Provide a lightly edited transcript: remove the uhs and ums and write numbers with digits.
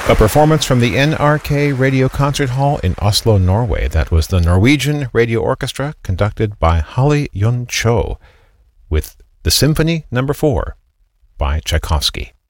A performance from the NRK Radio Concert Hall in Oslo, Norway. That was the Norwegian Radio Orchestra, conducted by Holly Yun Cho, with the Symphony No. 4 by Tchaikovsky.